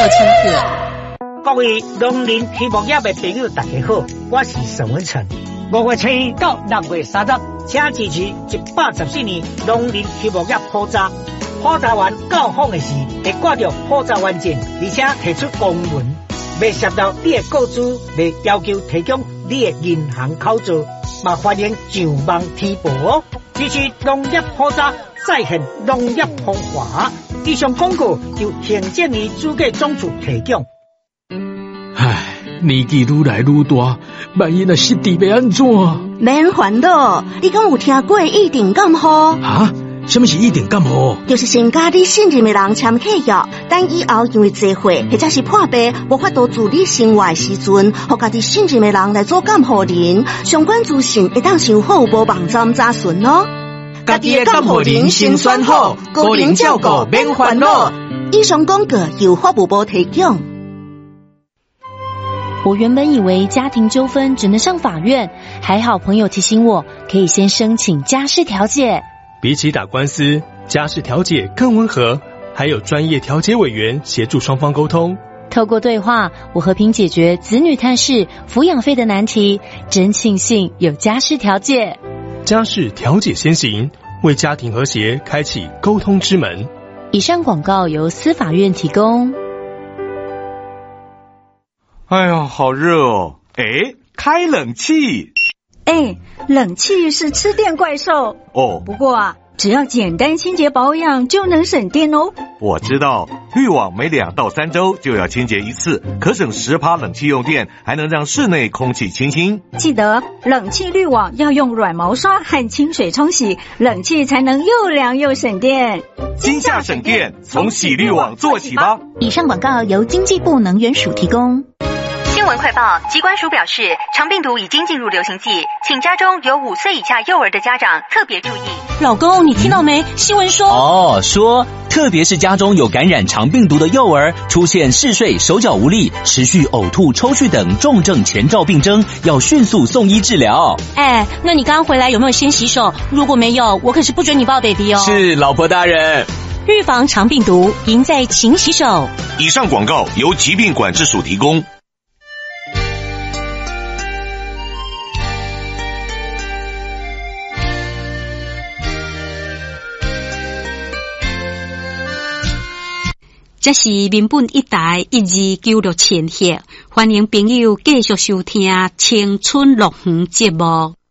请客。 各位农林畜牧业的朋友，大家好，我是沈文成。5月7日到6月30日，请支持114年农林畜牧业普查。普查完到访的时，会挂着普查完证，而且提出公文，未涉到你的个资，未要求提供你的银行口座，嘛欢迎上网提报哦。支持农业普查，再现农业风华。以上广告由行政院主计总处提供。 唉，年纪愈来愈大，万一若失智要安怎？ 免烦恼，你敢有听过一定感冒？ 啊？什么是一定感冒？ 就是先甲你信任的人签契约，等以后因为聚会或者是破病，无法度自理生活的时阵，互家己信任的人来做监护人。相关资讯会当上好无网站查询哦。 家己的监护人先选好，个人照顾免烦恼。 以上广告由法务部提供。 我原本以为家庭纠纷只能上法院，还好朋友提醒我，可以先申请家事调解。 比起打官司，家事调解更温和，还有专业调解委员协助双方沟通。 透过对话，我和平解决子女探视、抚养费的难题，真庆幸有家事调解。 家事调解先行，为家庭和谐开启沟通之门。 以上广告由司法院提供。 哎呀，好热哦！哎，开冷气。 哎，冷气是吃电怪兽哦。 不过啊，只要简单清洁保养就能省电哦。 我知道，滤网每2到3周就要清洁一次，可省10%冷气用电，还能让室内空气清新。 记得冷气滤网要用软毛刷和清水冲洗，冷气才能又凉又省电。 今夏省电，从洗滤网做起吧。 以上广告由经济部能源署提供。 新闻快报，疾管署表示，肠病毒已经进入流行季，请家中有5岁以下幼儿的家长特别注意。 老公，你听到没？新闻说特别是家中有感染肠病毒的幼儿，出现嗜睡、手脚无力、持续呕吐、抽搐等重症前兆病征，要迅速送医治疗。 哎，那你刚刚回来有没有先洗手？如果没有，我可是不准你抱 baby 哦。 是，老婆大人。 预防肠病毒，赢在勤洗手。 以上广告由疾病管制署提供。 这是民本1台1296千赫，欢迎朋友继续收听青春乐园节目。